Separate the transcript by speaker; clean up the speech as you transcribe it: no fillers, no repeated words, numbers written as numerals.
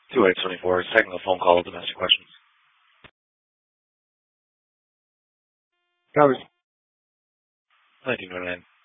Speaker 1: 2824, taking a phone call, domestic questions.
Speaker 2: Covers.
Speaker 1: 1929.